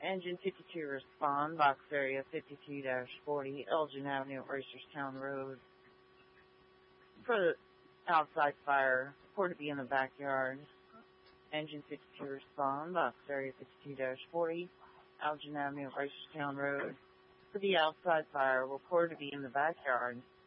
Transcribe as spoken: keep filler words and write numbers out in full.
Engine fifty-two respond, box area fifty-two dash forty, Elgin Avenue, Reisterstown Road. For the outside fire, report to be in the backyard. Engine fifty-two respond, box area fifty-two dash forty, Elgin Avenue, Reisterstown Road. For the outside fire, report to be in the backyard.